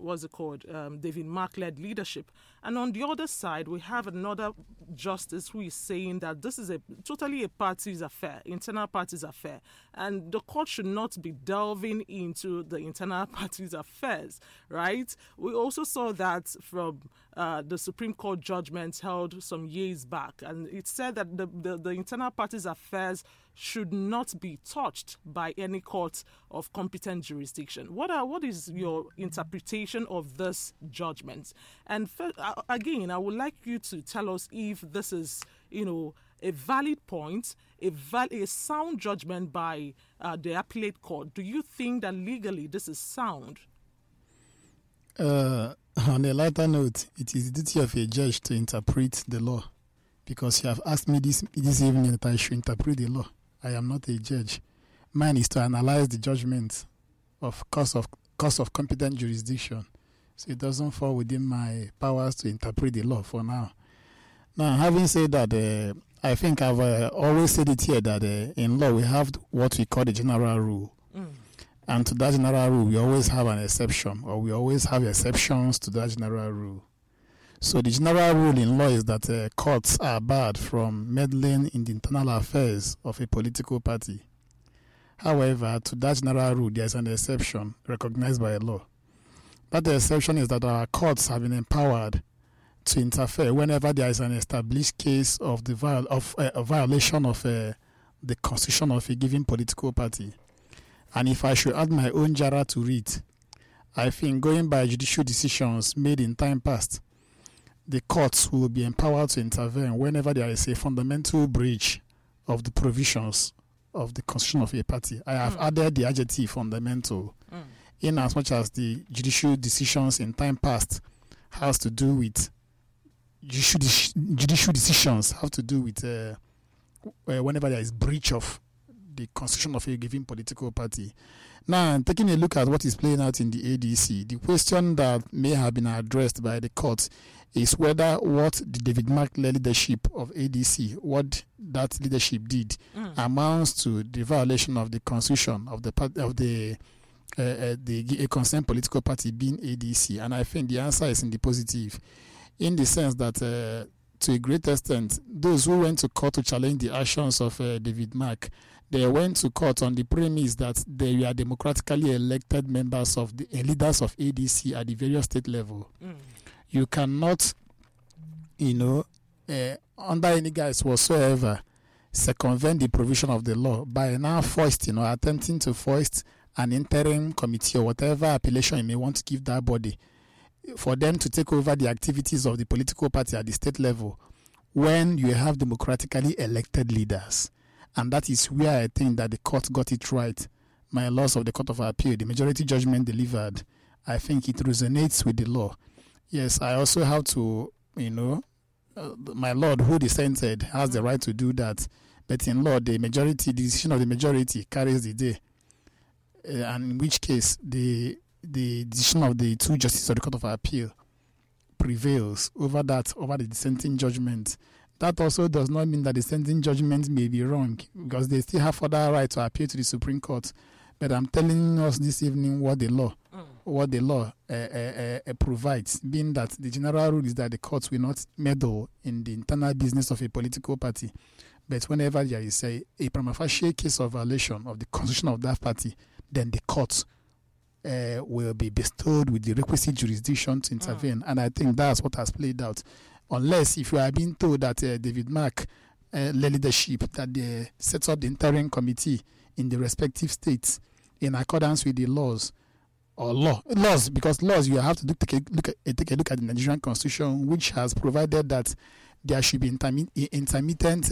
David Mark-led leadership. And on the other side, we have another justice who is saying that this is totally a party's affair, internal party's affair, and the court should not be delving into the internal party's affairs, right? We also saw that from the Supreme Court judgment held some years back, and it said that the internal party's affairs should not be touched by any court of competent jurisdiction. What is your interpretation of this judgment? And again, I would like you to tell us if this is, a valid point, a sound judgment by the appellate court. Do you think that legally this is sound? On a lighter note, it is the duty of a judge to interpret the law, because you have asked me this evening that I should interpret the law. I am not a judge. Mine is to analyze the judgment of cause of competent jurisdiction. So it doesn't fall within my powers to interpret the law for now. Now, having said that, I think I've always said it here that in law we have what we call the general rule. And to that general rule, we always have an exception, or we always have exceptions to that general rule. So the general rule in law is that courts are barred from meddling in the internal affairs of a political party. However, to that general rule, there is an exception recognized by law. That exception is that our courts have been empowered to interfere whenever there is an established case of the violation of the constitution of a given political party. And if I should add my own jara to it, I think going by judicial decisions made in time past, the courts will be empowered to intervene whenever there is a fundamental breach of the provisions of the constitution of a party. I have added the adjective fundamental, in as much as the judicial decisions in time past has to do with judicial decisions have to do with whenever there is breach of the constitution of a given political party. Now, taking a look at what is playing out in the ADC, the question that may have been addressed by the court is whether what the David Mark-led leadership of ADC, what that leadership did, amounts to the violation of the constitution of the concerned political party being ADC. And I think the answer is in the positive, in the sense that to a great extent, those who went to court to challenge the actions of David Mark, they went to court on the premise that they were democratically elected members of the leaders of ADC at the various state level. You cannot, under any guise whatsoever, circumvent the provision of the law by now attempting to foist an interim committee or whatever appellation you may want to give that body for them to take over the activities of the political party at the state level when you have democratically elected leaders. And that is where I think that the court got it right. My laws of the Court of Appeal, the majority judgment delivered, I think it resonates with the law. Yes, I also have to, my Lord who dissented has the right to do that. But in law, the decision of the majority carries the day. And in which case, the decision of the two justices of the Court of Appeal prevails over the dissenting judgment. That also does not mean that the dissenting judgment may be wrong, because they still have further right to appeal to the Supreme Court. But I'm telling us this evening what the law provides, being that the general rule is that the courts will not meddle in the internal business of a political party. But whenever there is a prima facie case of violation of the constitution of that party, then the courts will be bestowed with the requisite jurisdiction to intervene. And I think that's what has played out. Unless if you are being told that David Mark leadership, that they set up the interim committee in the respective states in accordance with the laws, because laws you have to take a look at the Nigerian Constitution, which has provided that there should be intermittent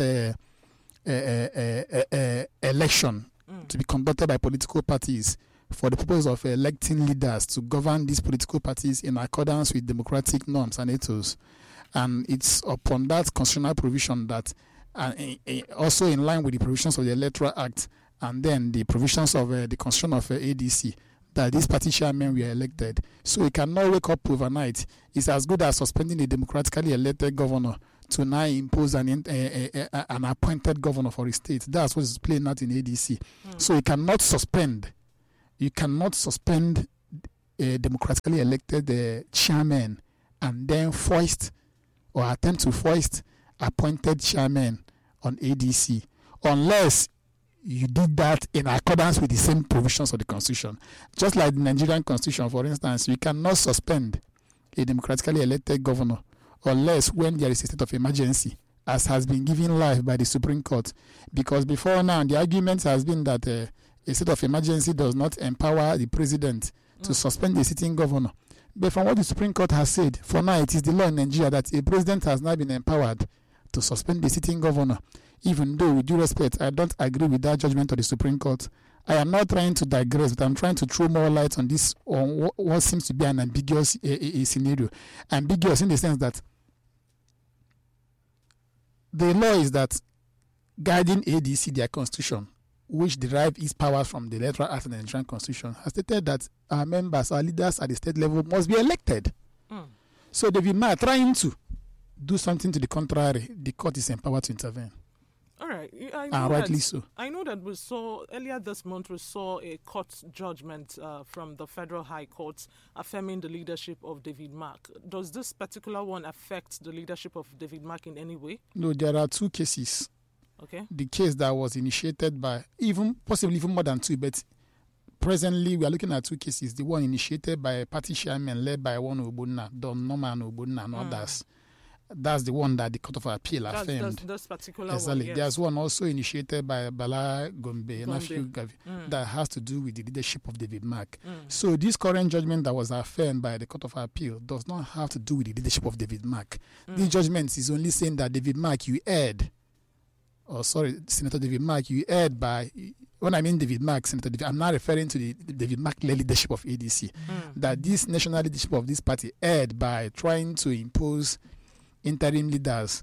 election to be conducted by political parties for the purpose of electing leaders to govern these political parties in accordance with democratic norms and ethos. And it's upon that constitutional provision that, also in line with the provisions of the Electoral Act and then the provisions of the constitution of ADC, that these party chairmen were elected. So you cannot wake up overnight. It's as good as suspending a democratically elected governor to now impose an appointed governor for a state. That's what is playing out in ADC. So you cannot suspend a democratically elected chairman and then foist or attempt to foist appointed chairman on ADC, unless you did that in accordance with the same provisions of the Constitution. Just like the Nigerian Constitution, for instance, you cannot suspend a democratically elected governor unless when there is a state of emergency, as has been given life by the Supreme Court. Because before now, the argument has been that a state of emergency does not empower the president to suspend a sitting governor. But from what the Supreme Court has said, for now it is the law in Nigeria that a president has now been empowered to suspend the sitting governor. Even though, with due respect, I don't agree with that judgment of the Supreme Court. I am not trying to digress, but I'm trying to throw more light on this, on what seems to be an ambiguous scenario. Ambiguous in the sense that the law is that guiding ADC, their constitution, which derive its powers from the Electoral Act and the Nigerian Constitution, has stated that our members, our leaders at the state level must be elected. So David Mark trying to do something to the contrary, the court is empowered to intervene. All right. And rightly so. I know that we saw, earlier this month, we saw a court judgment from the Federal High Court affirming the leadership of David Mark. Does this particular one affect the leadership of David Mark in any way? No, there are two cases. Okay. The case that was initiated by, possibly even more than two, but presently we are looking at two cases. The one initiated by a party chairman led by one Obunna, Don Norman Obunna and others. That's the one that the Court of Appeal affirmed. This particular exactly. one, yes. There's one also initiated by Bala Gombe. That has to do with the leadership of David Mark. So this current judgment that was affirmed by the Court of Appeal does not have to do with the leadership of David Mark. This judgment is only saying that David Mark, you erred. Senator David Mark, you erred by... When I mean David Mark, Senator David, I'm not referring to the David Mark-led leadership of ADC. That this national leadership of this party erred by trying to impose interim leaders,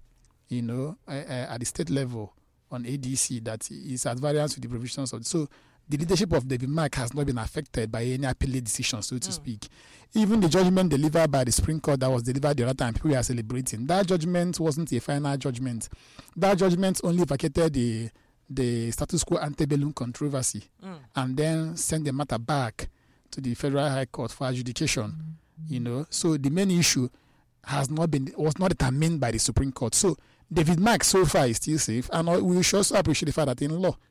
at the state level on ADC that is at variance with the provisions of. So the leadership of David Mark has not been affected by any appellate decision, so to speak. Even the judgment delivered by the Supreme Court that was delivered the other time, people are celebrating. That judgment wasn't a final judgment. That judgment only vacated the status quo antebellum controversy and then sent the matter back to the Federal High Court for adjudication. So the main issue was not determined by the Supreme Court. So David Mark so far is still safe, and we should also appreciate the fact that in law,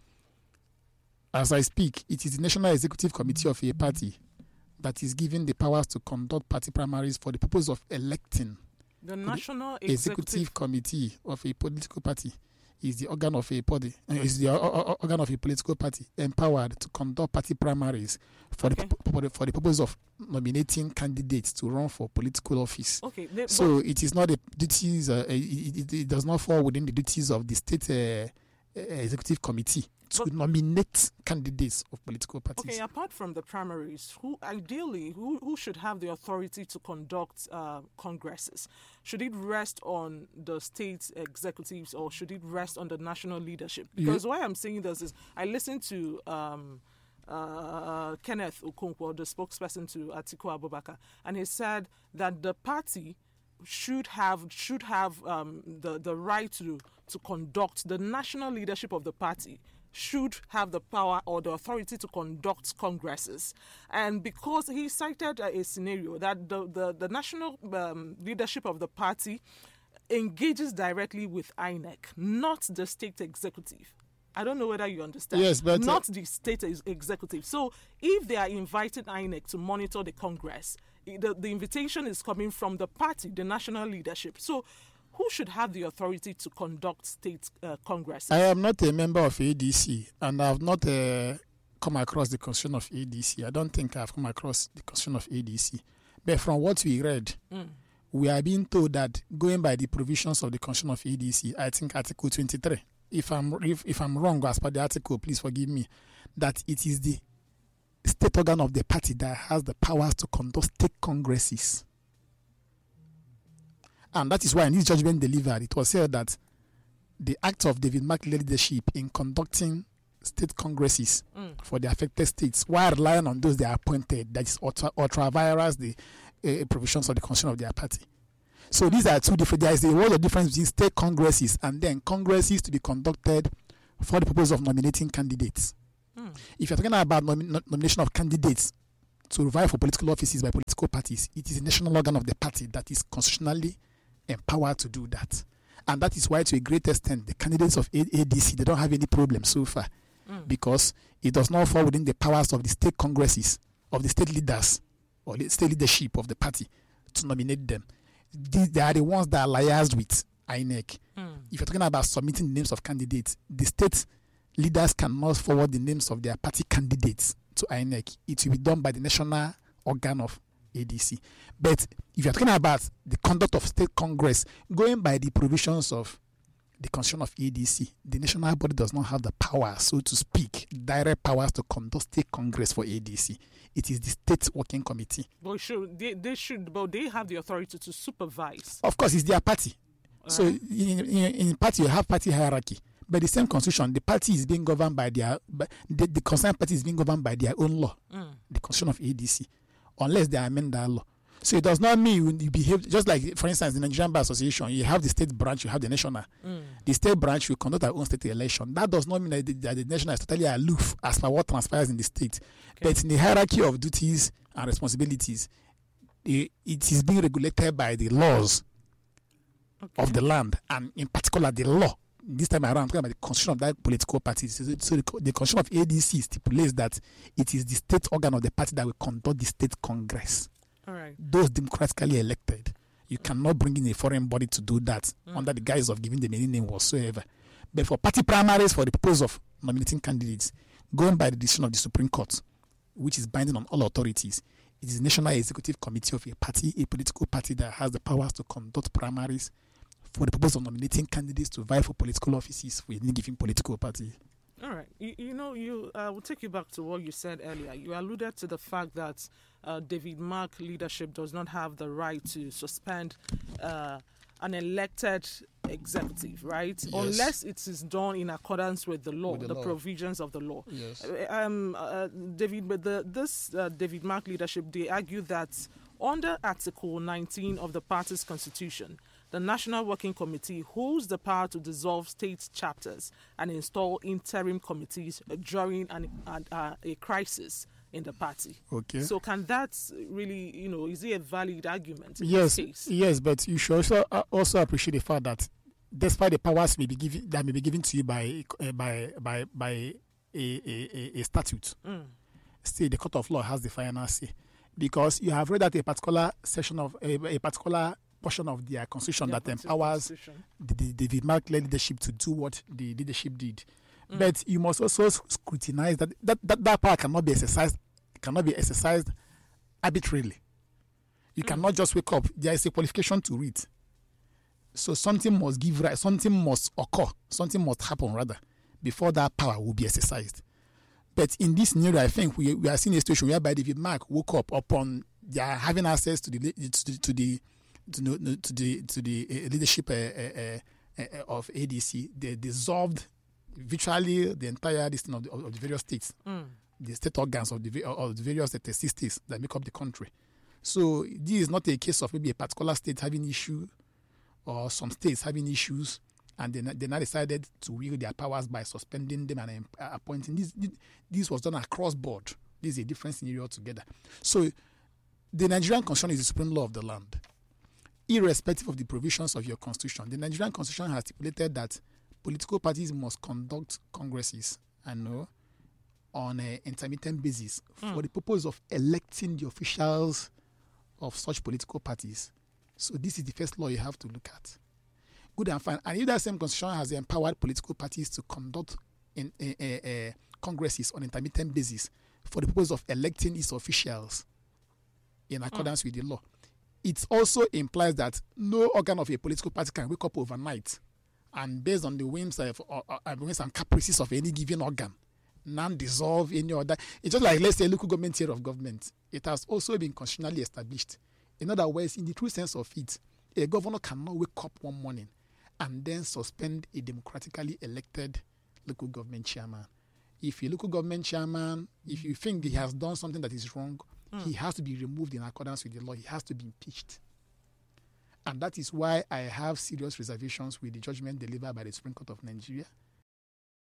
as I speak, it is the National Executive Committee of a party that is given the powers to conduct party primaries for the purpose of electing. The National Executive Committee of a political party is the organ of a body, is the organ of a political party empowered to conduct party primaries for the purpose of nominating candidates to run for political office. So it is not a duties. It does not fall within the duties of the state executive committee to nominate candidates of political parties. Okay, apart from the primaries, who should have the authority to conduct congresses? Should it rest on the state executives or should it rest on the national leadership? Because why I'm saying this is I listened to Kenneth Okonkwo, the spokesperson to Atiku Abubakar, and he said that the party should have the right to conduct, the national leadership of the party should have the power or the authority to conduct congresses. And because he cited a scenario that the national leadership of the party engages directly with INEC, not the state executive. I don't know whether you understand. Yes, but not the state executive. So if they are inviting INEC to monitor the Congress, the invitation is coming from the party, the national leadership. So who should have the authority to conduct state congresses? I am not a member of ADC, and I have not come across the constitution of ADC. I don't think I have come across the constitution of ADC. But from what we read, we are being told that going by the provisions of the constitution of ADC, I think Article 23, if I'm wrong as per the article, please forgive me, that it is the state organ of the party that has the powers to conduct state congresses. And that is why in this judgment delivered, it was said that the act of David Mark leadership in conducting state congresses for the affected states, while relying on those they are appointed, that is ultra-virus the provisions of the constitution of their party. So these are two different. There is a world of difference between state congresses and then congresses to be conducted for the purpose of nominating candidates. If you're talking about nomination of candidates to vie for political offices by political parties, it is a national organ of the party that is constitutionally empowered to do that. And that is why, to a great extent, the candidates of ADC, they don't have any problem so far, because it does not fall within the powers of the state congresses, of the state leaders, or the state leadership of the party to nominate them. They are the ones that are liaised with INEC. If you're talking about submitting the names of candidates, the state leaders cannot forward the names of their party candidates to INEC. It will be done by the national organ of ADC. But if you're talking about the conduct of state congress, going by the provisions of the constitution of ADC, the national body does not have the power, so to speak, direct powers to conduct state congress for ADC. It is the state working committee. But they have the authority to supervise. Of course, it's their party. So in party, you have party hierarchy. But the same constitution, the party is being governed by the concerned party is being governed by their own law, the constitution of ADC, unless they amend that law. So it does not mean you behave just like, for instance, the Nigerian Bar Association. You have the state branch, you have the national. The state branch will conduct their own state election. That does not mean that the national is totally aloof as per what transpires in the state. Okay. But in the hierarchy of duties and responsibilities, it is being regulated by the laws of the land, and in particular the law. This time around, I'm talking about the constitution of that political party. So the constitution of ADC stipulates that it is the state organ of the party that will conduct the state congress. All right. Those democratically elected. You cannot bring in a foreign body to do that under the guise of giving them any name whatsoever. But for party primaries, for the purpose of nominating candidates, going by the decision of the Supreme Court, which is binding on all authorities, it is the National Executive Committee of a party, a political party, that has the powers to conduct primaries for the purpose of nominating candidates to vie for political offices for any given political party. All right. We'll take you back to what you said earlier. You alluded to the fact that David Mark leadership does not have the right to suspend an elected executive, right? Yes. Unless it is done in accordance with the law, the provisions of the law. Yes. David Mark leadership, they argue that under Article 19 of the party's constitution, the National Working Committee holds the power to dissolve state chapters and install interim committees during a crisis in the party. Okay. So can that really, is it a valid argument in yes, this case? Yes, but you should also appreciate the fact that despite the powers may be given to you by a statute, still the court of law has the final say, because you have read that a particular section of a particular portion of their constitution that empowers the David Mark leadership to do what the leadership did. But you must also scrutinize that power cannot be exercised arbitrarily. You cannot just wake up. There is a qualification to it. So something must give rise, something must occur, something must happen rather, before that power will be exercised. But in this scenario, I think we are seeing a situation whereby David Mark woke up upon their having access to the leadership of ADC. They dissolved virtually the entire listing of the various states, the state organs of the various states that make up the country. So this is not a case of maybe a particular state having issue or some states having issues, and they now decided to wield their powers by suspending them and appointing. This was done across board. This is a different scenario altogether. So the Nigerian Constitution is the supreme law of the land. Irrespective of the provisions of your constitution, the Nigerian Constitution has stipulated that political parties must conduct congresses on an intermittent basis for the purpose of electing the officials of such political parties. So this is the first law you have to look at. Good and fine. And if that same constitution has empowered political parties to conduct congresses on intermittent basis for the purpose of electing its officials in accordance with the law, it also implies that no organ of a political party can wake up overnight and, based on the whims and caprices of any given organ, non-dissolve any other. It's just like, let's say, local government tier of government. It has also been constitutionally established. In other words, in the true sense of it, a governor cannot wake up one morning and then suspend a democratically elected local government chairman. If a local government chairman, if you think he has done something that is wrong, he has to be removed in accordance with the law. He has to be impeached. And that is why I have serious reservations with the judgment delivered by the Supreme Court of Nigeria